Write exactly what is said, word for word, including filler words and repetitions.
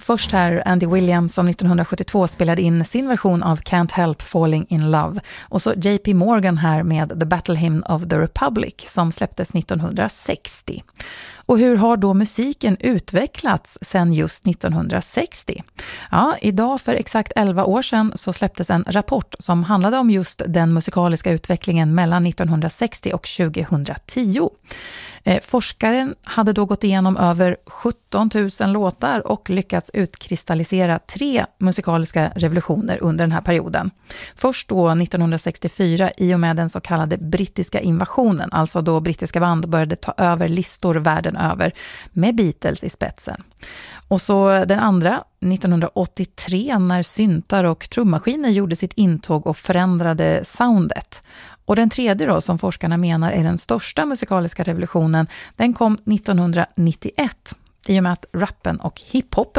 Först här Andy Williams som nittonhundrasjuttiotvå spelade in sin version av Can't Help Falling in Love. Och så J P Morgan här med The Battle Hymn of the Republic som släpptes nittonhundrasextio. Och hur har då musiken utvecklats sedan just nittonhundrasextio? Ja, idag för exakt elva år sedan så släpptes en rapport som handlade om just den musikaliska utvecklingen mellan nittonhundrasextio och tjugohundratio. Eh, forskaren hade då gått igenom över sjutton tusen låtar och lyckats utkristallisera tre musikaliska revolutioner under den här perioden. Först då nittonhundrasextiofyra i och med den så kallade brittiska invasionen, alltså då brittiska band började ta över listor världen över med Beatles i spetsen. Och så den andra nittonhundraåttiotre när syntar och trummaskiner gjorde sitt intåg och förändrade soundet. Och den tredje då som forskarna menar är den största musikaliska revolutionen, den kom nittonhundranittioett i och med att rappen och hiphopen